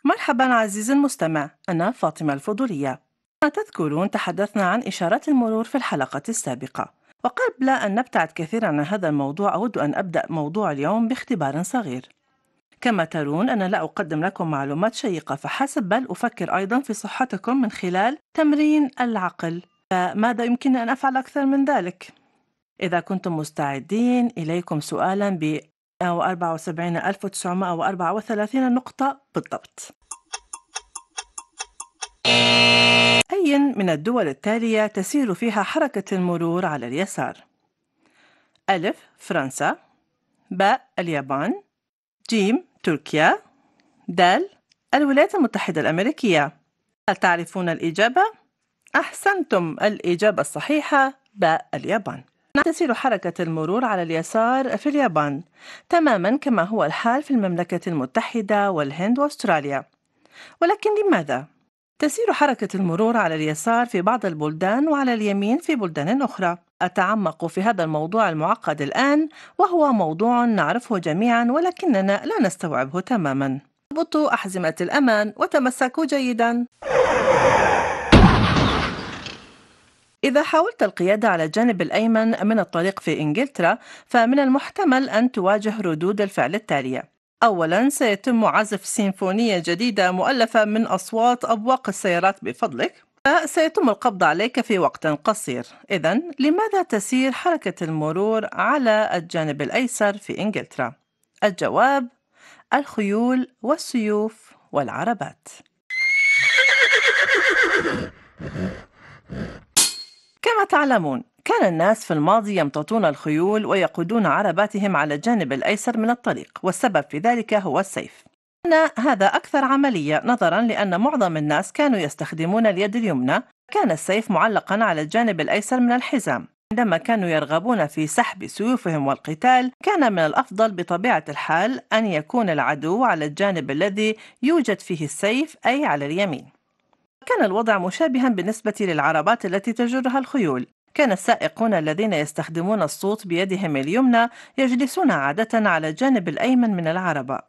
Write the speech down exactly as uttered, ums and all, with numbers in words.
مرحبا عزيزي المستمع، أنا فاطمة الفضولية. كما تذكرون تحدثنا عن إشارات المرور في الحلقة السابقة، وقبل أن نبتعد كثيرا عن هذا الموضوع أود أن أبدأ موضوع اليوم باختبار صغير. كما ترون أنا لا أقدم لكم معلومات شيقة فحسب، بل أفكر أيضا في صحتكم من خلال تمرين العقل. فماذا يمكن أن أفعل أكثر من ذلك؟ إذا كنتم مستعدين إليكم سؤالا ب أربعة وسبعين ألف وتسعمائة وأربعة وثلاثين نقطة بالضبط. أي من الدول التالية تسير فيها حركة المرور على اليسار؟ ألف فرنسا، باء اليابان، جيم تركيا، دال الولايات المتحدة الأمريكية. هل تعرفون الإجابة؟ أحسنتم، الإجابة الصحيحة باء اليابان. تسير حركة المرور على اليسار في اليابان تماما كما هو الحال في المملكة المتحدة والهند وأستراليا. ولكن لماذا؟ تسير حركة المرور على اليسار في بعض البلدان وعلى اليمين في بلدان أخرى. أتعمق في هذا الموضوع المعقد الآن، وهو موضوع نعرفه جميعا ولكننا لا نستوعبه تماما. اربطوا أحزمة الأمان وتمسكوا جيدا. إذا حاولت القيادة على الجانب الأيمن من الطريق في إنجلترا، فمن المحتمل أن تواجه ردود الفعل التالية. أولاً، سيتم عزف سيمفونية جديدة مؤلفة من أصوات أبواق السيارات بفضلك. سيتم القبض عليك في وقت قصير. إذن لماذا تسير حركة المرور على الجانب الأيسر في إنجلترا؟ الجواب: الخيول والسيوف والعربات. كما تعلمون، كان الناس في الماضي يمتطون الخيول ويقودون عرباتهم على الجانب الأيسر من الطريق، والسبب في ذلك هو السيف. كان هذا أكثر عملية نظرا لأن معظم الناس كانوا يستخدمون اليد اليمنى. كان السيف معلقا على الجانب الأيسر من الحزام. عندما كانوا يرغبون في سحب سيوفهم والقتال، كان من الأفضل بطبيعة الحال أن يكون العدو على الجانب الذي يوجد فيه السيف، أي على اليمين. كان الوضع مشابها بالنسبة للعربات التي تجرها الخيول. كان السائقون الذين يستخدمون الصوت بيدهم اليمنى يجلسون عادة على الجانب الأيمن من العربة،